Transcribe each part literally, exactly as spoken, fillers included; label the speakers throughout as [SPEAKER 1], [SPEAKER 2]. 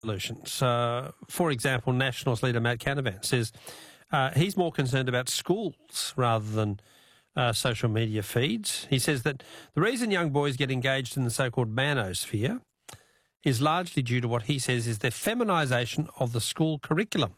[SPEAKER 1] solutions. Uh, for example, Nationals leader Matt Canavan says uh, he's more concerned about schools rather than uh, social media feeds. He says that the reason young boys get engaged in the so-called manosphere is largely due to what he says is their feminisation of the school curriculum.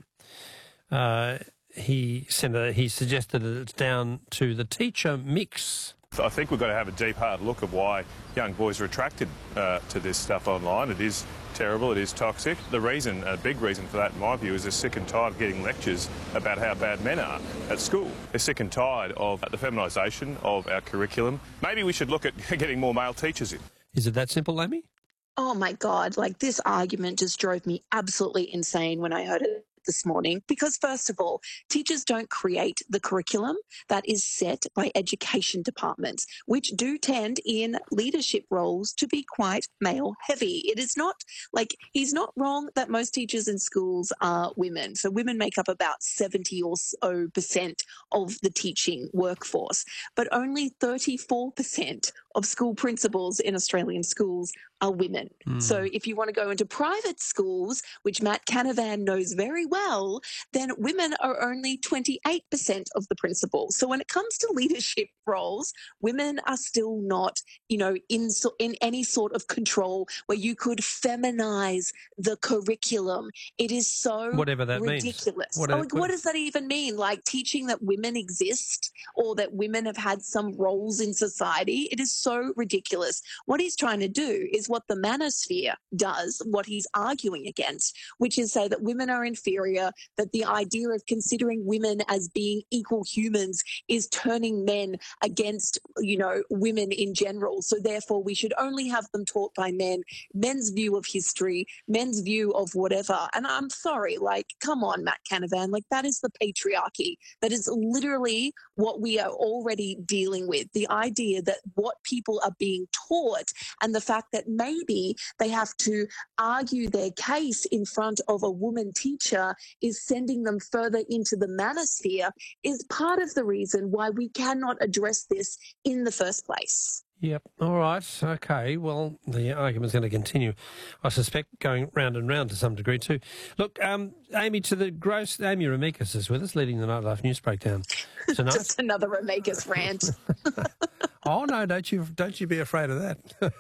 [SPEAKER 1] Uh, he, Senator, he suggested that it's down to the teacher mix.
[SPEAKER 2] I think we've got to have a deep, hard look at why young boys are attracted uh, to this stuff online. It is terrible, it is toxic. The reason, a big reason for that, in my view, is they're sick and tired of getting lectures about how bad men are at school. They're sick and tired of the feminisation of our curriculum. Maybe we should look at getting more male teachers in.
[SPEAKER 1] Is it that simple, Amy?
[SPEAKER 3] Oh, my God. Like, this argument just drove me absolutely insane when I heard it this morning, because first of all, teachers don't create the curriculum. That is set by education departments, which do tend in leadership roles to be quite male heavy. It is not like, he's not wrong that most teachers in schools are women. So women make up about seventy or so percent of the teaching workforce, but only thirty-four percent of school principals in Australian schools are women. Mm. So if you want to go into private schools, which Matt Canavan knows very well, then women are only twenty-eight percent of the principals. So when it comes to leadership roles, women are still not, you know, in, so, in any sort of control where you could feminize the curriculum. It is so
[SPEAKER 1] Whatever that
[SPEAKER 3] ridiculous.
[SPEAKER 1] Means. Whatever,
[SPEAKER 3] oh, what does that even mean? Like teaching that women exist or that women have had some roles in society? It is so ridiculous. What he's trying to do is what the manosphere does, what he's arguing against, which is say that women are inferior, that the idea of considering women as being equal humans is turning men against, you know, women in general. So therefore we should only have them taught by men, men's view of history, men's view of whatever. And I'm sorry, like, come on, Matt Canavan, like that is the patriarchy. That is literally what we are already dealing with. The idea that what people are being taught and the fact that maybe they have to argue their case in front of a woman teacher is sending them further into the manosphere is part of the reason why we cannot address this in the first place.
[SPEAKER 1] Yep. All right. Okay. Well, the argument's going to continue, I suspect, going round and round to some degree too. Look, um, Amy, to the gross, Amy Ramekis is with us, leading the Nightlife News Breakdown tonight.
[SPEAKER 3] Just another Ramekis rant.
[SPEAKER 1] Oh no! Don't you don't you be afraid of that.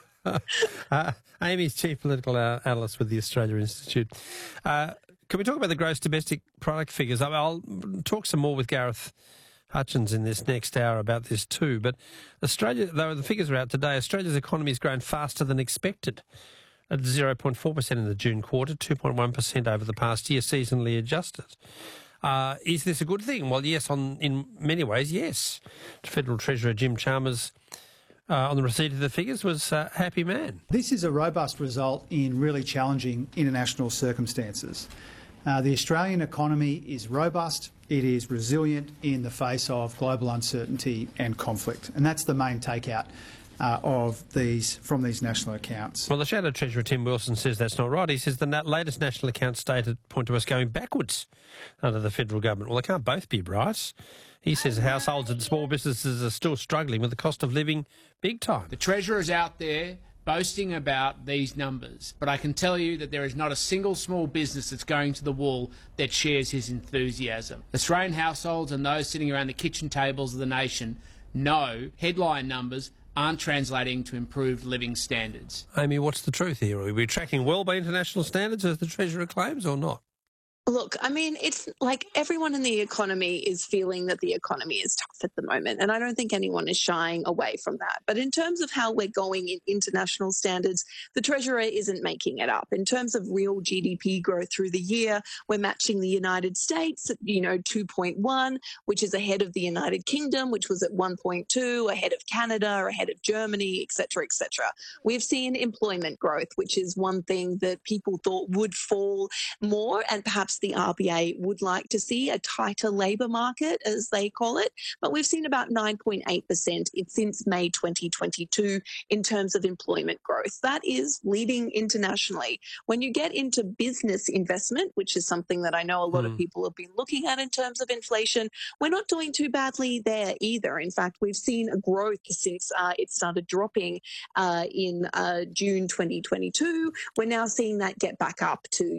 [SPEAKER 1] uh, Amy's chief political analyst with the Australia Institute. Uh, can we talk about the gross domestic product figures? I'll talk some more with Gareth Hutchins in this next hour about this too. But Australia, though the figures are out today, Australia's economy has grown faster than expected at zero point four percent in the June quarter, two point one percent over the past year, seasonally adjusted. Uh, is this a good thing? Well, yes, on in many ways, yes. Federal Treasurer Jim Chalmers, Uh, on the receipt of the figures, was a uh, happy man.
[SPEAKER 4] This is a robust result in really challenging international circumstances. Uh, the Australian economy is robust, it is resilient in the face of global uncertainty and conflict, and that's the main takeout uh, of these from these national accounts.
[SPEAKER 1] Well, the Shadow Treasurer Tim Wilson says that's not right. He says the latest national accounts data point to us going backwards under the federal government. Well, they can't both be right. He says households and small businesses are still struggling with the cost of living big time.
[SPEAKER 5] The Treasurer's out there boasting about these numbers, but I can tell you that there is not a single small business that's going to the wall that shares his enthusiasm. Australian households and those sitting around the kitchen tables of the nation know headline numbers aren't translating to improved living standards.
[SPEAKER 1] Amy, what's the truth here? Are we tracking well by international standards, as the Treasurer claims, or not?
[SPEAKER 3] Look, I mean, it's like everyone in the economy is feeling that the economy is tough at the moment, and I don't think anyone is shying away from that. But in terms of how we're going in international standards, the Treasurer isn't making it up. In terms of real G D P growth through the year, we're matching the United States at, you know, two point one, which is ahead of the United Kingdom, which was at one point two, ahead of Canada, ahead of Germany, et cetera, et cetera. We've seen employment growth, which is one thing that people thought would fall more, and perhaps the R B A would like to see a tighter labour market, as they call it. But we've seen about nine point eight percent since May twenty twenty-two in terms of employment growth. That is leading internationally. When you get into business investment, which is something that I know a lot mm. of people have been looking at in terms of inflation, we're not doing too badly there either. In fact, we've seen a growth since uh, it started dropping uh, in uh, June twenty twenty-two. We're now seeing that get back up to